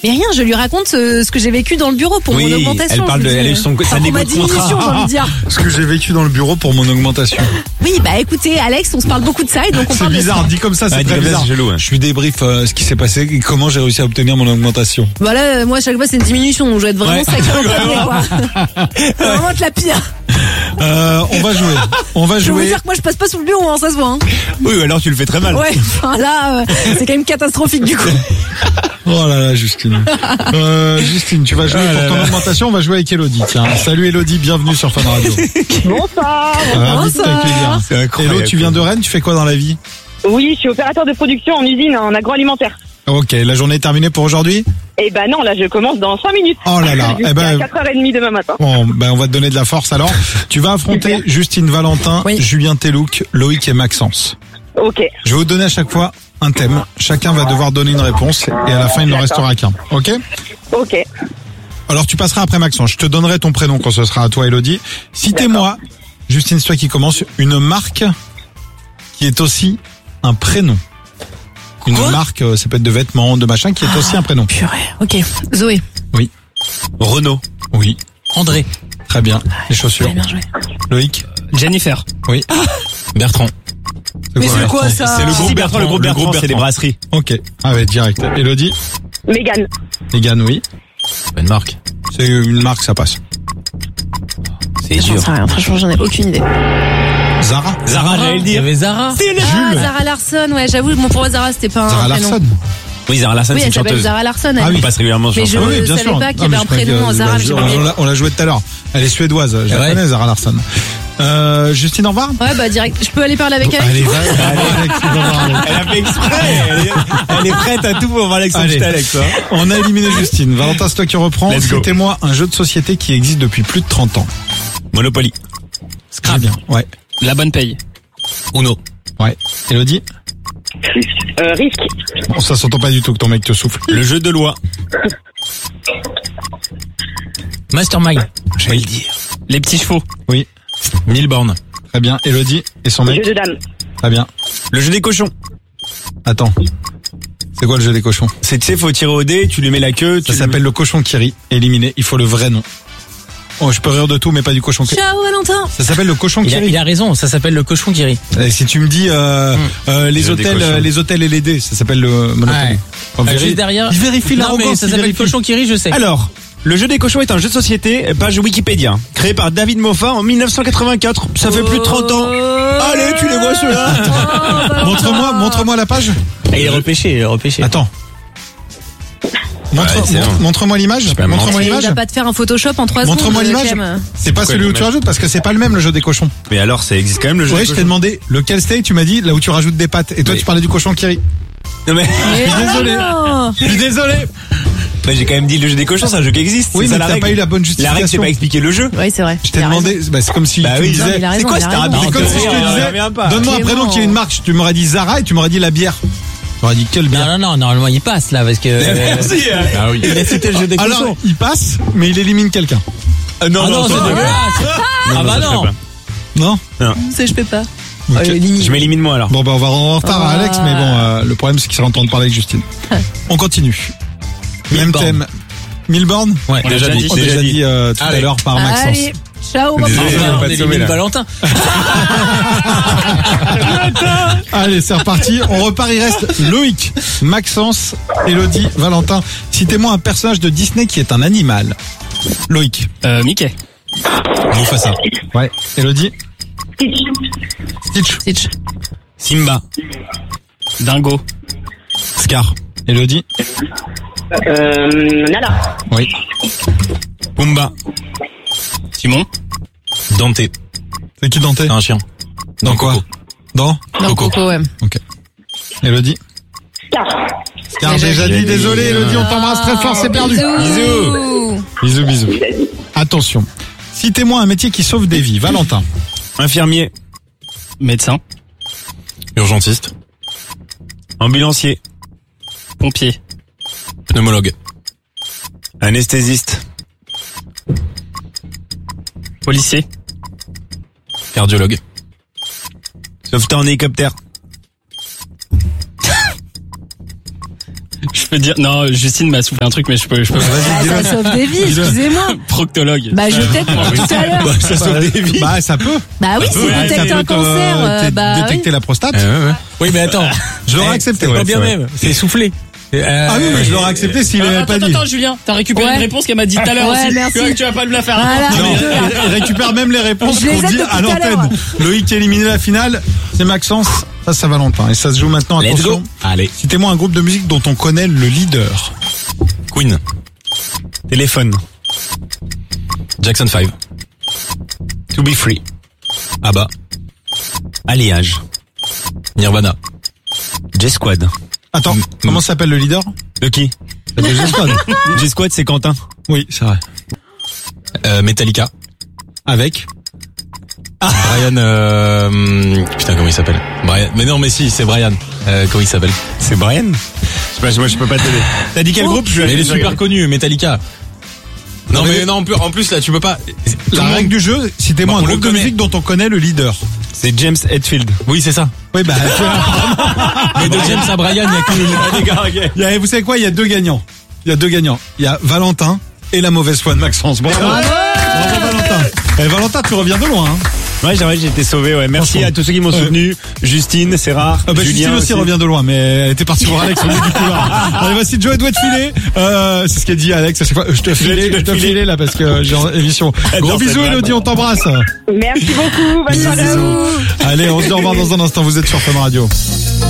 Mais rien, je lui raconte ce que j'ai vécu dans le bureau pour mon augmentation. Elle parle elle a eu sa négo de diminution, j'ai envie de dire. Ce que j'ai vécu dans le bureau pour mon augmentation. Oui, bah écoutez, Alex, on se parle beaucoup de ça et donc on C'est parle bizarre, de ça. dit comme ça, c'est très bizarre. Je lui débrief ce qui s'est passé et comment j'ai réussi à obtenir mon augmentation. Voilà, moi à chaque fois c'est une diminution, donc je vais être vraiment sacrément panier, quoi. Vraiment de la pire. On va jouer. Je veux vous dire que moi je passe pas sous le bureau, hein, ça se voit. Hein. Oui, alors tu le fais très mal. Ouais, enfin là, c'est quand même catastrophique du coup. Oh là là, Justine. Justine, tu vas jouer pour ton augmentation. On va jouer avec Elodie. Tiens, salut Elodie, bienvenue sur Fun Radio. Bonsoir. Ravi de t'accueillir. C'est incroyable. Hello, tu viens de Rennes, tu fais quoi dans la vie? Oui, je suis opérateur de production en usine en agroalimentaire. Ok, la journée est terminée pour aujourd'hui? Eh ben non, là je commence dans 5 minutes. Oh là là, Jusqu'à 4h30 demain matin. Bon, on va te donner de la force alors. Tu vas affronter Justine, Valentin, Julien Telouk, Loïc et Maxence. Ok. Je vais vous donner à chaque fois un thème. Chacun va devoir donner une réponse et à la fin il ne restera qu'un. Ok? Ok. Alors tu passeras après Maxence. Je te donnerai ton prénom quand ce sera à toi, Elodie. Citez-moi, Justine, c'est toi qui commence, une marque qui est aussi un prénom. Une marque, ça peut être de vêtements, de machin, qui est aussi un prénom. Purée, ok. Zoé. Oui. Renaud. Oui. André. Très bien. Les chaussures. Ouais, bien joué. Loïc. Jennifer. Oui. Bertrand. Mais c'est quoi ça? C'est le groupe Bertrand, le groupe Bertrand, c'est des brasseries. Ok. Ah ouais, direct. Elodie. Mégane. Mégane, oui. Une marque. C'est une marque, ça passe. C'est J'en dur. sais rien, franchement j'en ai aucune idée. Zara. Zara, j'allais le Il y dire. avait Zara. Ah, Zara Larsson, ouais, j'avoue, pour moi Zara c'était pas Zara un prénom. Larson. Oui, Zara Larson, Oui, c'est elle une s'appelle chanteuse. Zara Larsson. Ah elle. oui. On passe régulièrement sur Mais ça. je Ah oui, bien savais sûr. pas qu'il y Ah, avait mais un je croyais prénom que- Zara, j'ai pas oublié. on l'a joué tout à l'heure. Elle est suédoise. Je la Ouais. connais, Zara Larsson. Justine, au revoir. Ouais, bah direct, je peux aller parler avec elle. Allez, va, Alex, tu vas voir, Alex. Elle a fait exprès. Elle est prête à tout pour voir Alex Allez. Alex. Hein. On a éliminé Justine. Valentin, c'est toi qui reprends. Let's go. Citez-moi un jeu de société qui existe depuis plus de 30 ans. Monopoly. Très bien. Ouais. La bonne paye. Uno. Ouais. Elodie? Risque. Bon, ça s'entend pas du tout que ton mec te souffle. Le jeu de loi. Mastermind. J'allais le dire. Les petits chevaux. Oui. 1000 bornes. Très bien. Elodie et son Jeu mec? de dames. Très bien. Le jeu des cochons. Attends. C'est quoi le jeu des cochons? C'est, tu sais, faut tirer au dé, tu lui mets la queue. Ça s'appelle le cochon qui rit. Éliminé. Il faut le vrai nom. Oh, je peux rire de tout, mais pas du cochon qui rit. Ciao Valentin. Ça s'appelle le cochon qui Il rit. a raison, ça s'appelle le cochon qui rit. Et si tu me dis les jeu des hôtels, cochons. les hôtels et les dés, ça s'appelle le Monopoly. Ouais. On vérifie- Juste derrière. Il vérifie Non, mais l'arrogance. ça il s'appelle vérifie. cochon qui rit, je sais. Alors, le jeu des cochons est un jeu de société, page Wikipédia, créé par David Moffat en 1984. Ça fait plus de 30 ans. Allez, tu les vois ceux-là. Montre-moi la page. Ah, il est repêché, Attends. Montre-moi l'image. Montre-moi Il l'image. va pas te faire un Photoshop en 3 secondes. Montre-moi l'image. Clem. C'est pas Pourquoi celui où tu l'image rajoutes parce que c'est pas le même le jeu des cochons. Mais alors, ça existe quand même le jeu Oui, des je t'ai cochons. demandé lequel steak, tu m'as dit là où tu rajoutes des pâtes. Et toi Oui. tu parlais du cochon qui rit. Non mais, Mais désolé. non. Je suis désolé. mais j'ai quand même dit le jeu des cochons, c'est un jeu qui existe. Oui, c'est mais ça la t'as règle. pas eu la bonne La règle, c'est justification. pas expliquer le jeu. Oui, c'est vrai. Je t'ai Il a demandé, raison. bah, c'est comme si Bah tu oui, me Non, mais disais. il a C'est raison, quoi il a cette raison. arabe C'est comme si je te disais, revient pas. donne-moi un Clément. prénom qui a une marque. Tu m'aurais dit Zara et tu m'aurais dit la bière. Tu m'aurais dit quelle bière. Non, normalement il passe là parce que. Merci. Ah oui. Il a cité le jeu des cochons. Alors, il passe, mais il élimine quelqu'un. Non, Ah non, c'est ça, dégueulasse. Ah bah ça, je non. fais pas. Non? C'est je peux pas. Ok. Je m'élimine moi alors. Bon, bah, on va en retard à Alex, mais bon, le problème, c'est qu'il sera en train de parler avec Justine. On continue. Même bornes. thème. 1000 bornes? Ouais, On l'a déjà dit. On l'a déjà dit tout à Allez. l'heure par Maxence. Allez, ciao. Désolé. Valentin. on va on pas te sauver, élimine là. Valentin. Allez, c'est reparti. On repart, il reste Loïc, Maxence, Elodie, Valentin. Citez-moi un personnage de Disney qui est un animal. Loïc. Mickey. Mufasa. Ouais. Elodie. Stitch. Stitch. Simba. Dingo. Scar. Elodie. Nala. Oui. Pumba. Simon. Dante. C'est qui Dante? C'est un chien. Dans quoi? Dans Non, Coco, ouais. Ok. Elodie. Scar. Car déjà dit, désolé Elodie, on t'embrasse très fort, c'est perdu. Bisous. Bisous, bisous. Attention. Citez-moi un métier qui sauve des vies. Valentin. Infirmier. Médecin. Urgentiste. Ambulancier. Pompier. Pneumologue. Anesthésiste. Policier. Cardiologue. Sauveteur en hélicoptère. peux dire, non, Justine m'a soufflé un truc, mais je peux. Ça sauve des vies, excusez-moi. Proctologue. Bah, je t'aide tout à l'heure. Ça sauve des vies. Bah, ça peut. Bah oui, c'est ouais, détecter Ça un peut cancer. Bah détecter oui. la prostate. Oui, mais attends. Je l'aurais accepté. C'est ouais, pas bien c'est vrai. même. C'est soufflé. Ah oui, mais je l'aurais accepté s'il l'avait pas dit. Attends, Julien, t'as récupéré Ouais. une réponse qu'elle m'a dit tout à l'heure Ouais, aussi. merci. Tu vas pas me la faire. Voilà. Non, il récupère même les réponses Je les qu'on ai dit depuis à tout à l'heure. l'antenne. Loïc est éliminé la finale, c'est Maxence face à Valentin. Et ça se joue maintenant, Let's attention. go. Allez. Citez-moi un groupe de musique dont on connaît le leader. Queen. Téléphone. Jackson 5. To be free. ABBA. Alliage. Nirvana. J-Squad. Attends, comment s'appelle le leader? De qui? De G-Squad. J-Squad, c'est Quentin. Oui, c'est vrai. Metallica. Avec? Brian, putain, comment il s'appelle? Brian. Mais non, mais si, c'est Brian. Comment il s'appelle? C'est Brian? Moi, je peux pas t'aider. T'as dit quel groupe? Mais il est super connu, Metallica. Non, mais non, en plus, là, tu peux pas. La règle du jeu, citez-moi Bah, un on le groupe de connaît. musique dont on connaît le leader. C'est James Hetfield. Oui, c'est ça. Oui, bah, tu vois. Mais de James à Brian, il y a que le Il y a- vous savez quoi? Il y a deux gagnants. Il y a Valentin et la mauvaise foi de Maxence. Bravo. Bravo, Valentin. Eh, Valentin, tu reviens de loin, hein. Ouais, j'ai été sauvé, ouais. Merci Franchement. à tous ceux qui m'ont soutenu. Justine, c'est rare. Ah bah, Julien Justine aussi revient de loin, mais elle était partie voir Alex au bout du couloir. Allez, voici Joe doit te filer. C'est ce qu'a dit Alex à chaque fois. Je te filais là parce que j'ai émission. Gros Non, c'est bisous, vrai, Elodie, on t'embrasse. Merci beaucoup. Bonne soirée à vous. Allez, on se dit au revoir dans un instant. Vous êtes sur Fun Radio.